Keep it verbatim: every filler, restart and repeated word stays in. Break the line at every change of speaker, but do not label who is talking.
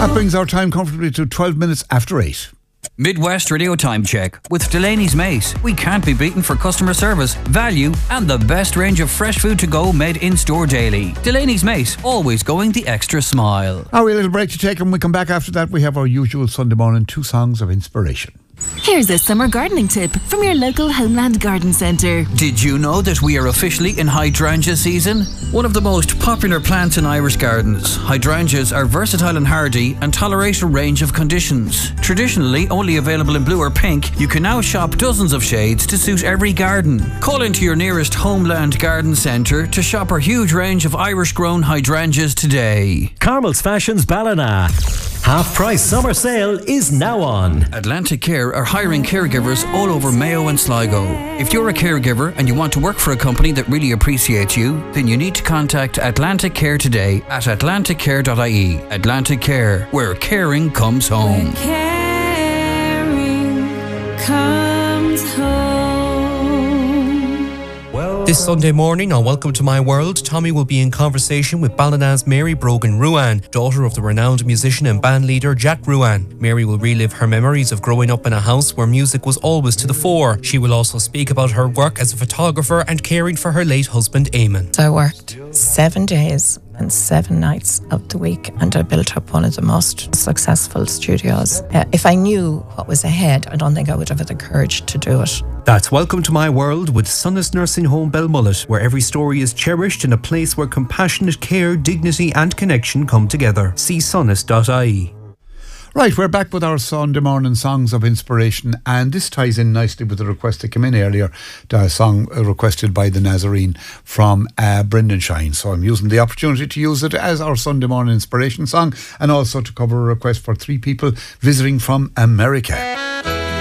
That brings our time comfortably to twelve minutes after eight.
Midwest Radio Time Check with Delaney's Mace. We can't be beaten for customer service, value, and the best range of fresh food to go made in store daily. Delaney's Mace, always going the extra smile.
Now, we have a little break to take, and when we come back after that, we have our usual Sunday morning two songs of inspiration.
Here's a summer gardening tip from your local Homeland Garden Centre.
Did you know that we are officially in hydrangea season? One of the most popular plants in Irish gardens, hydrangeas are versatile and hardy and tolerate a range of conditions. Traditionally only available in blue or pink, you can now shop dozens of shades to suit every garden. Call into your nearest Homeland Garden Centre to shop our huge range of Irish-grown hydrangeas today.
Carmel's Fashions Ballina. Half price summer sale is now on.
Atlantic Care are hiring caregivers all over Mayo and Sligo. If you're a caregiver and you want to work for a company that really appreciates you, then you need to contact Atlantic Care today at atlantic care dot I E. Atlantic Care, where caring comes home.
Where caring comes home.
This Sunday morning on Welcome to My World, Tommy will be in conversation with Ballina's Mary Brogan Ruan, daughter of the renowned musician and band leader Jack Ruan. Mary will relive her memories of growing up in a house where music was always to the fore. She will also speak about her work as a photographer and caring for her late husband Eamon.
I worked seven days and seven nights of the week, and I built up one of the most successful studios. Uh, if I knew what was ahead, I don't think I would have had the courage to do it.
That's Welcome to My World with Sunnis Nursing Home Belmullet, where every story is cherished in a place where compassionate care, dignity and connection come together. See sunnis dot I E.
Right, we're back with our Sunday morning songs of inspiration, and this ties in nicely with the request that came in earlier, the song requested by the Nazarene from uh, Brendan Shine. So I'm using the opportunity to use it as our Sunday morning inspiration song, and also to cover a request for three people visiting from America.